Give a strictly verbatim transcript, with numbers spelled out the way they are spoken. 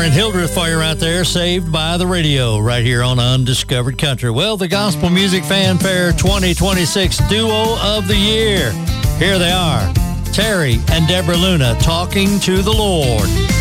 in Hildreth for you right there, saved by the radio right here on Undiscovered Country. Well, the Gospel Music Fanfare twenty twenty-six Duo of the Year. Here they are, Terry and Deborah Luna, Talking to the Lord.